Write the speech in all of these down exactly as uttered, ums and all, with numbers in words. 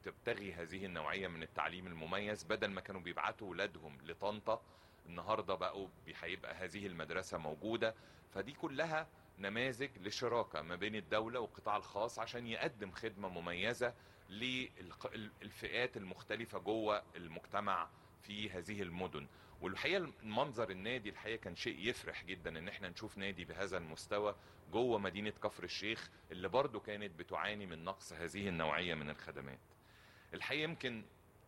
بتبتغي هذه النوعية من التعليم المميز، بدل ما كانوا بيبعتوا ولادهم لطنطا النهاردة بقوا هيبقى هذه المدرسة موجودة. فدي كلها نماذج لشراكة ما بين الدولة والقطاع الخاص عشان يقدم خدمة مميزة للفئات المختلفة جوه المجتمع في هذه المدن. والحقيقة المنظر النادي الحقيقة كان شيء يفرح جدا ان احنا نشوف نادي بهذا المستوى جوه مدينة كفر الشيخ اللي برضو كانت بتعاني من نقص هذه النوعية من الخدمات. الحقيقة يمكن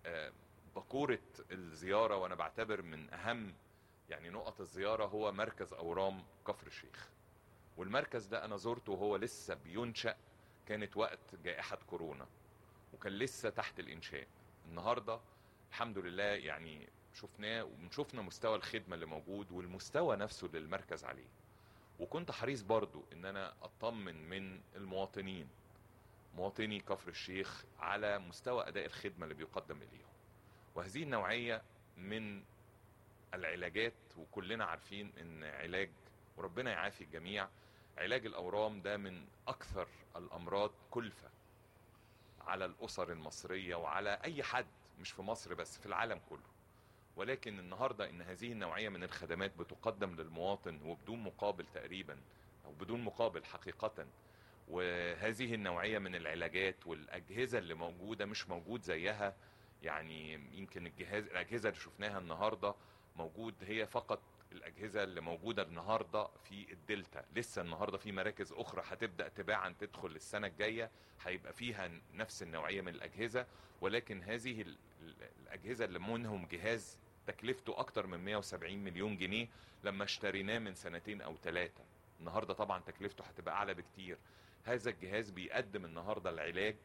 بقورة الزيارة وانا بعتبر من اهم يعني نقط الزيارة هو مركز اورام كفر الشيخ. والمركز ده انا زرته وهو لسه بينشأ، كانت وقت جائحة كورونا وكان لسه تحت الانشاء. النهاردة الحمد لله يعني شفناه وشفنا مستوى الخدمة اللي موجود والمستوى نفسه للمركز عليه. وكنت حريص برضو ان انا اطمن من المواطنين مواطني كفر الشيخ على مستوى اداء الخدمة اللي بيقدم اليهم. وهذه النوعية من العلاجات، وكلنا عارفين ان علاج، وربنا يعافي الجميع، علاج الاورام ده من اكثر الامراض كلفة على الاسر المصرية وعلى اي حد، مش في مصر بس في العالم كله. ولكن النهاردة ان هذه النوعية من الخدمات بتقدم للمواطن وبدون مقابل تقريبا او بدون مقابل حقيقة، وهذه النوعية من العلاجات والاجهزة اللي موجودة مش موجود زيها. يعني يمكن الجهاز الاجهزة اللي شفناها النهاردة موجود هي فقط الاجهزة اللي موجودة النهاردة في الدلتا. لسه النهاردة في مراكز اخرى هتبدأ تباعا تدخل السنة الجاية هيبقى فيها نفس النوعية من الاجهزة. ولكن هذه الاجهزة اللي منهم جهاز تكلفته اكتر من مئة وسبعين مليون جنيه لما اشتريناه من سنتين او ثلاثة، النهاردة طبعا تكلفته هتبقى اعلى بكتير. هذا الجهاز بيقدم النهاردة العلاج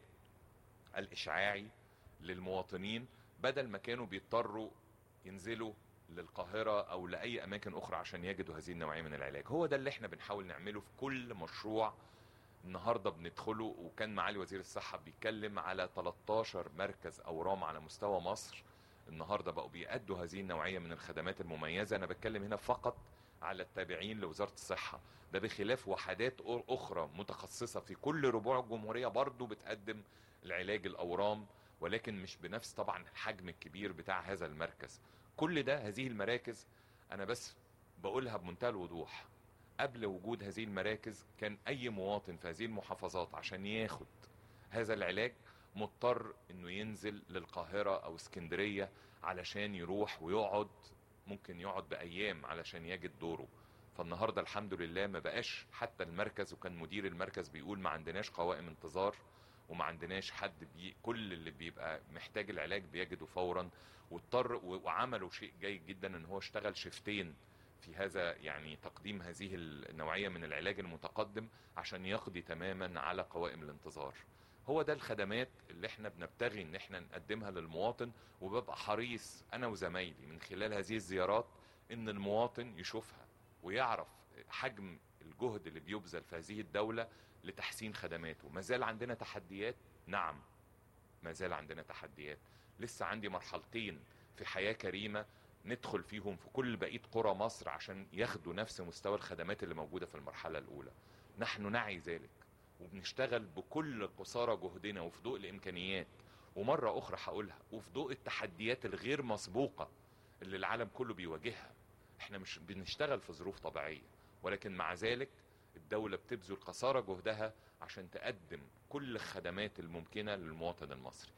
الاشعاعي للمواطنين بدل ما كانوا بيضطروا ينزلوا للقاهرة او لاي اماكن اخرى عشان يجدوا هذه النوعية من العلاج. هو ده اللي احنا بنحاول نعمله في كل مشروع النهاردة بندخله. وكان معالي وزير الصحة بيتكلم على تلتاشر مركز اورام على مستوى مصر النهاردة بقوا بيأدوا هذه النوعية من الخدمات المميزة. انا بتكلم هنا فقط على التابعين لوزارة الصحة، ده بخلاف وحدات اخرى متخصصة في كل ربوع الجمهورية برضو بتقدم العلاج الاورام، ولكن مش بنفس طبعا الحجم الكبير بتاع هذا المركز. كل ده هذه المراكز انا بس بقولها بمنتهى الوضوح، قبل وجود هذه المراكز كان اي مواطن في هذه المحافظات عشان ياخد هذا العلاج مضطر انه ينزل للقاهرة او اسكندرية علشان يروح ويقعد، ممكن يقعد بايام علشان يجد دوره. فالنهاردة الحمد لله ما بقاش حتى المركز، وكان مدير المركز بيقول ما عندناش قوائم انتظار وما عندناش حد بي كل اللي بيبقى محتاج العلاج بيجده فورا. واضطر وعملوا شيء جيد جدا ان هو اشتغل شفتين في هذا يعني تقديم هذه النوعية من العلاج المتقدم عشان يقضي تماما على قوائم الانتظار. هو ده الخدمات اللي احنا بنبتغي ان احنا نقدمها للمواطن، وببقى حريص انا وزمايلي من خلال هذه الزيارات ان المواطن يشوفها ويعرف حجم الجهد اللي بيبذل في هذه الدولة لتحسين خدماته. ما زال عندنا تحديات، نعم ما زال عندنا تحديات. لسه عندي مرحلتين في حياة كريمة ندخل فيهم في كل بقية قرى مصر عشان ياخدوا نفس مستوى الخدمات اللي موجودة في المرحلة الأولى. نحن نعي ذلك وبنشتغل بكل قصارى جهدنا وفي ضوء الإمكانيات، ومرة أخرى هقولها وفي ضوء التحديات الغير مسبوقة اللي العالم كله بيواجهها. احنا مش بنشتغل في ظروف طبيعية، ولكن مع ذلك الدولة بتبذل قصارى جهدها عشان تقدم كل الخدمات الممكنة للمواطن المصري.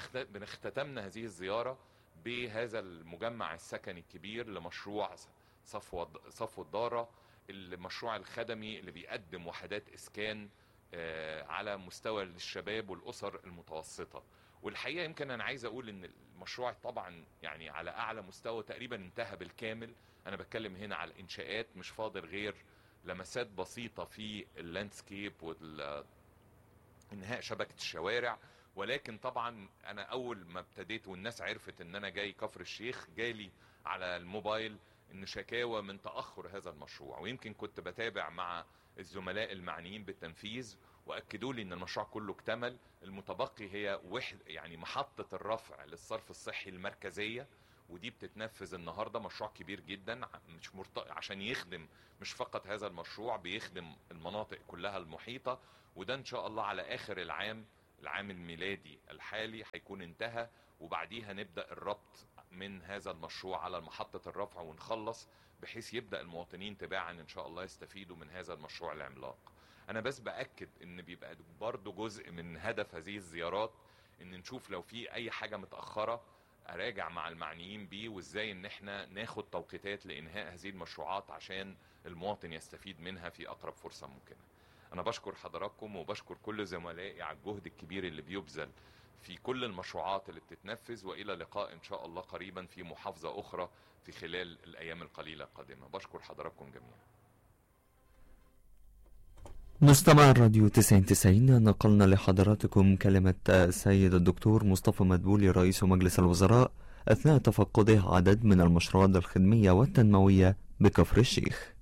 بنختتمنا هذه الزيارة بهذا المجمع السكني الكبير لمشروع صفوة صفوة دارة، المشروع الخدمي اللي بيقدم وحدات اسكان على مستوى للشباب والاسر المتوسطة. والحقيقة يمكن انا عايز اقول ان المشروع طبعا يعني على اعلى مستوى تقريبا انتهى بالكامل. انا بتكلم هنا على الانشاءات، مش فاضل غير لمسات بسيطة في اللاندسكيب وانهاء شبكة الشوارع. ولكن طبعا انا اول ما ابتديت والناس عرفت ان انا جاي كفر الشيخ جالي على الموبايل ان شكاوى من تأخر هذا المشروع، ويمكن كنت بتابع مع الزملاء المعنيين بالتنفيذ واكدوا لي ان المشروع كله اكتمل. المتبقي هي وحد يعني محطة الرفع للصرف الصحي المركزية، ودي بتتنفذ النهاردة. مشروع كبير جدا مش مرت... عشان يخدم مش فقط هذا المشروع، بيخدم المناطق كلها المحيطة. وده ان شاء الله على اخر العام العام الميلادي الحالي هيكون انتهى، وبعديها نبدأ الربط من هذا المشروع على محطة الرفع ونخلص، بحيث يبدأ المواطنين تباعا ان شاء الله يستفيدوا من هذا المشروع العملاق. انا بس بأكد ان بيبقى برضو جزء من هدف هذه الزيارات ان نشوف لو في اي حاجة متأخرة اراجع مع المعنيين بيه، وازاي ان احنا ناخد توقيتات لانهاء هذه المشروعات عشان المواطن يستفيد منها في اقرب فرصة ممكنة. انا بشكر حضراتكم وبشكر كل زملائي على الجهد الكبير اللي بيبذل في كل المشروعات اللي بتتنفذ، والى لقاء ان شاء الله قريبا في محافظة اخرى في خلال الايام القليلة القادمة. بشكر حضراتكم جميعا. مستمع الراديو تسعين تسعين، نقلنا لحضراتكم كلمة السيد الدكتور مصطفى مدبولي رئيس مجلس الوزراء أثناء تفقده عدد من المشروعات الخدمية والتنموية بكفر الشيخ.